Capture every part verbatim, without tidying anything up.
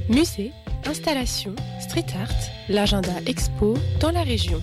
Musée, installation, street art, l'agenda expo dans la région.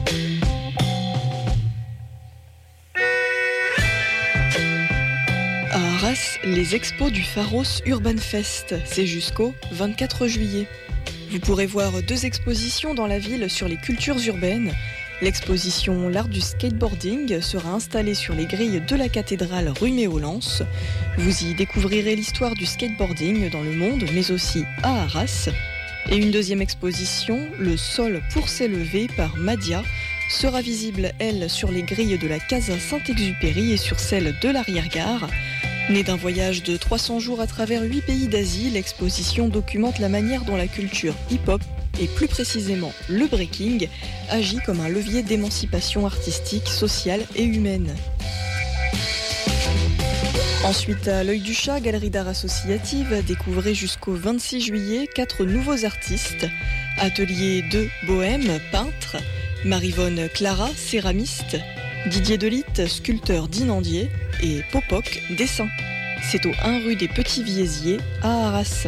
À Arras, les expos du Pharos Urban Fest, c'est jusqu'au vingt-quatre juillet. Vous pourrez voir deux expositions dans la ville sur les cultures urbaines. L'exposition L'art du skateboarding sera installée sur les grilles de la cathédrale rue Méolance. Vous y découvrirez l'histoire du skateboarding dans le monde, mais aussi à Arras. Et une deuxième exposition, Le sol pour s'élever par Madia, sera visible, elle, sur les grilles de la Casa Saint-Exupéry et sur celle de l'arrière-gare. Née d'un voyage de trois cents jours à travers huit pays d'Asie, l'exposition documente la manière dont la culture hip-hop, et plus précisément le breaking, agit comme un levier d'émancipation artistique, sociale et humaine. Ensuite, à l'œil du chat, galerie d'art associative, découvrez jusqu'au vingt-six juillet quatre nouveaux artistes. Atelier deux, Bohème, peintre, Marivonne Clara, céramiste, Didier Delitte, sculpteur d'Inandier, et Popoc, dessin. C'est au un rue des Petits Viésiers à Arras.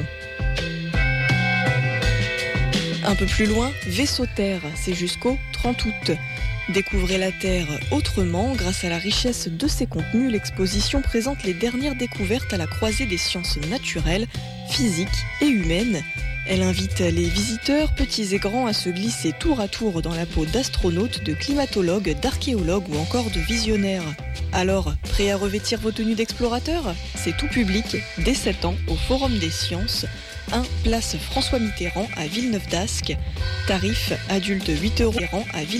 Un peu plus loin, Vaisseau Terre, c'est jusqu'au trente août. Découvrez la Terre autrement, grâce à la richesse de ses contenus, l'exposition présente les dernières découvertes à la croisée des sciences naturelles, physiques et humaines. Elle invite les visiteurs, petits et grands, à se glisser tour à tour dans la peau d'astronautes, de climatologues, d'archéologues ou encore de visionnaires. Alors, prêt à revêtir vos tenues d'explorateurs ? C'est tout public, dès sept ans, au Forum des Sciences, un place François Mitterrand à Villeneuve-d'Ascq. Tarif adulte huit euros à Villeneuve.